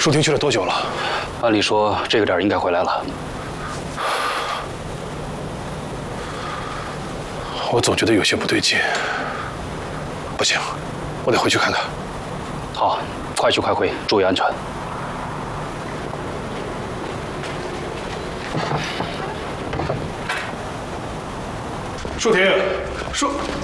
舒婷去了多久了？ 按理说这个点应该回来了。 我总觉得有些不对劲。不行，我得回去看看。 好，快去快回，注意安全。 舒婷，舒。